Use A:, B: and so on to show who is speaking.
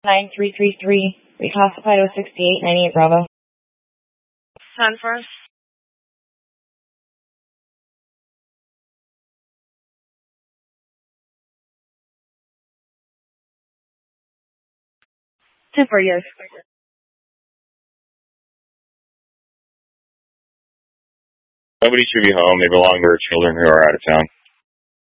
A: 9333, reclassified 068, 98 Bravo.
B: Sun first. Two for years.
C: Nobody should be home. They belong to our children who are out of town.